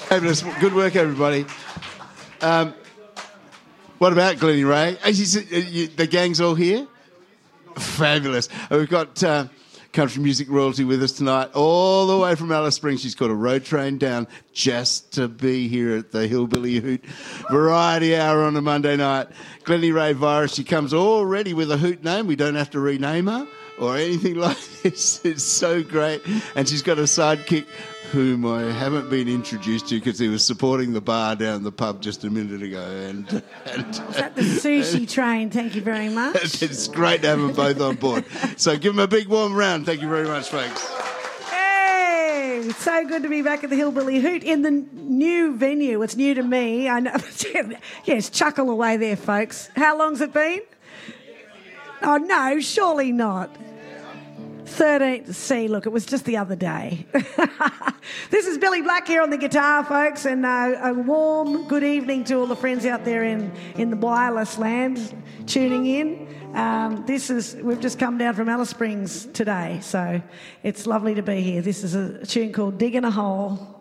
Fabulous. Good work, everybody. What about Glennie Ray? The gang's all here? Fabulous. We've got country music royalty with us tonight, all the way from Alice Springs. She's got a road train down just to be here at the Hillbilly Hoot Variety Hour on a Monday night. Glennie Ray Virus, she comes already with a hoot name. We don't have to rename her or anything like this. It's so great. And she's got a sidekick whom I haven't been introduced to because he was supporting the bar down the pub just a minute ago. And was that the sushi train? Thank you very much. It's great to have them both on board. So give them a big warm round. Thank you very much, folks. Hey, it's so good to be back at the Hillbilly Hoot in the new venue. It's new to me. I know. Yes, chuckle away there, folks. How long's it been? Oh, no, surely not. 13th. See, look, it was just the other day. This is Billy Black here on the guitar, folks, and a warm good evening to all the friends out there in the wireless land tuning in. We've just come down from Alice Springs today, so it's lovely to be here. This is a tune called Digging a Hole.